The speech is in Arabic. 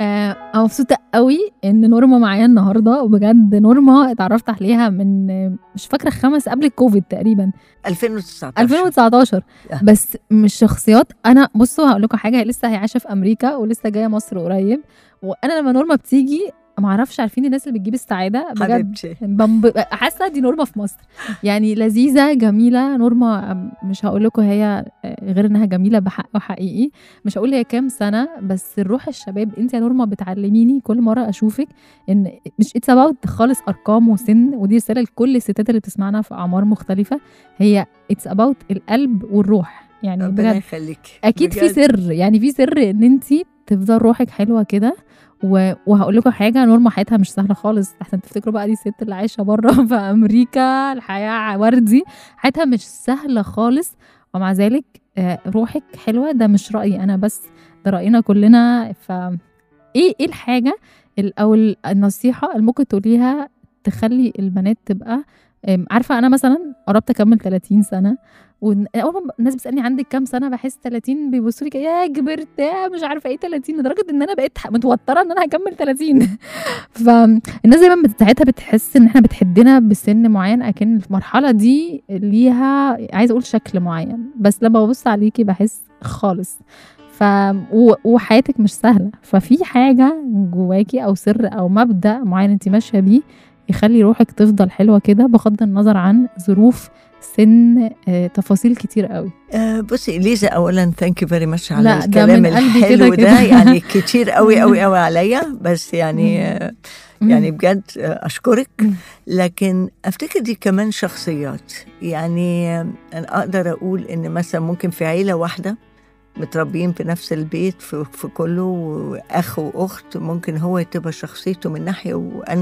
أنا مبسوطة قوي إن نورما معايا النهاردة، وبجد نورما اتعرفت عليها من مش فاكرة قبل الكوفيد تقريبا 2019 بس مش شخصيات. أنا بصوا هقول لكم حاجة، لسه هي عايشة في أمريكا ولسه جاية مصر قريب، وأنا لما نورما بتيجي معرفش عارفين الناس اللي بتجيب السعادة بجد، حاسة دي نورما في مصر يعني لذيذة جميلة. نورما مش هقول لكم هي غير انها جميلة بحق وحقيقي، مش هقول هي كام سنة، بس الروح الشباب. انت يا نورما بتعلميني كل مرة اشوفك ان مش اتس اباوت خالص ارقام وسن، ودي رسالة لكل الستات اللي بتسمعنا في اعمار مختلفة، هي اتس اباوت القلب والروح. يعني ربنا يخليك، اكيد بجد. في سر، يعني في سر ان انت تفضل روحك حلوة كده. وهقول لكم حاجه، نورما حياتها مش سهله خالص، احسن تفتكروا بقى دي الست اللي عايشه بره في امريكا الحياه وردي، حياتها مش سهله خالص، ومع ذلك روحك حلوه. ده مش رايي انا بس، ده راينا كلنا. ايه الحاجه او النصيحه اللي ممكن تقوليها تخلي البنات تبقى عارفه؟ انا مثلا قربت اكمل 30 سنه، واول ما الناس بتسالني عندك كام سنه بحس 30 بيبصوا لي يا كبرت يا مش عارفه ايه 30، لدرجه ان انا بقيت متوتره ان انا هكمل 30 فالناس دايما ساعتها بتحس ان احنا بتحدنا بسن معين، اكن المرحله دي ليها عايزه اقول شكل معين، بس لما ببص عليكي بحس خالص وحياتك مش سهله. ففي حاجه جواكي او سر او مبدأ معين انت ماشيه بيه يخلي روحك تفضل حلوه كده بغض النظر عن ظروف سن تفاصيل كتير قوي. بصي ليزا، اولا ثانك يو فيري ماتش على الكلام الحلو ده يعني كتير قوي قوي قوي عليا، بس يعني يعني بجد اشكرك. لكن افتكر دي كمان شخصيات، يعني انا اقدر اقول ان مثلا ممكن في عيله واحده متربيين في نفس البيت في كله، واخ واخت، ممكن هو تبقى شخصيته من ناحيه وانا